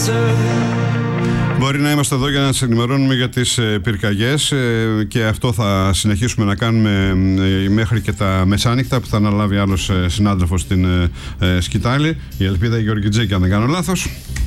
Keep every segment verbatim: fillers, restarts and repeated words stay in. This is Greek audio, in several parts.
Μπορεί να είμαστε εδώ για να σας ενημερώνουμε για τις πυρκαγιές και αυτό θα συνεχίσουμε να κάνουμε μέχρι και τα μεσάνυχτα που θα αναλάβει άλλος συνάδελφος στην Σκυτάλη, η Ελπίδα Γεωργιτζίκη, αν δεν κάνω λάθος.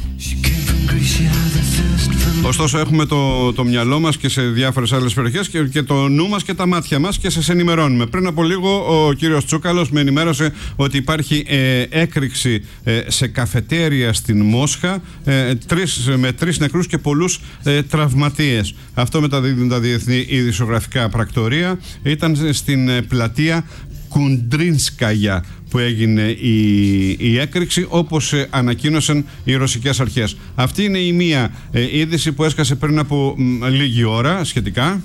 Ωστόσο έχουμε το, το μυαλό μας και σε διάφορες άλλες περιοχές και, και το νου μας και τα μάτια μας και σας ενημερώνουμε. Πριν από λίγο ο κύριος Τσούκαλος με ενημέρωσε ότι υπάρχει ε, έκρηξη ε, σε καφετέρια στην Μόσχα ε, τρεις, με τρεις νεκρούς και πολλούς ε, τραυματίες. Αυτό μεταδίδουν τα διεθνή ειδησιογραφικά πρακτορία. Ήταν στην ε, πλατεία Κουντρίνσκαγια που έγινε η, η έκρηξη, όπως ε, ανακοίνωσαν οι ρωσικές αρχές. Αυτή είναι η μία ε, είδηση που έσκασε πριν από μ, λίγη ώρα σχετικά.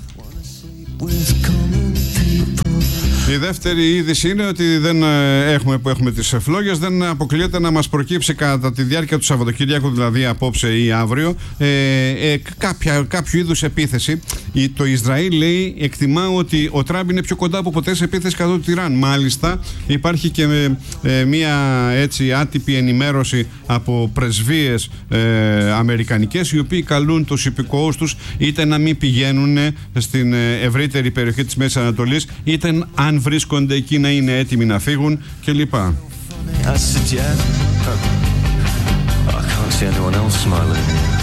Η δεύτερη είδηση είναι ότι δεν έχουμε, που έχουμε τις φλόγες, δεν αποκλείεται να μας προκύψει κατά τη διάρκεια του Σαββατοκύριακου, δηλαδή απόψε ή αύριο, ε, ε, κάποια, κάποιο είδους επίθεση. Το Ισραήλ λέει, εκτιμά ότι ο Τραμπ είναι πιο κοντά από ποτέ σε επίθεση κατά του Ιράν. Μάλιστα υπάρχει και ε, μια έτσι άτυπη ενημέρωση από πρεσβείες ε, αμερικανικές, οι οποίοι καλούν τους υπηκόους τους είτε να μην πηγαίνουν στην ευρύτερη περιοχή της Μέσης Ανατολής, είτε αν βρίσκονται εκεί να είναι έτοιμοι να φύγουν κλπ.